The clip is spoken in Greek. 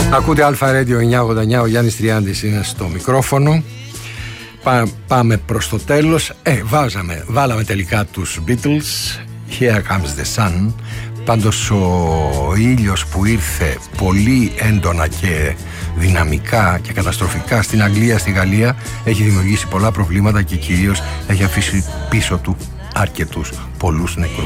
Ακούτε Αλφα Radio 989, ο Γιάννης Τριάντης είναι στο μικρόφωνο. Πάμε προς το τέλος. Βάλαμε τελικά τους Beatles, Here Comes the Sun. Πάντως ο ήλιος που ήρθε πολύ έντονα και δυναμικά και καταστροφικά στην Αγγλία, στη Γαλλία, έχει δημιουργήσει πολλά προβλήματα και κυρίως έχει αφήσει πίσω του πολλούς νεκρούς.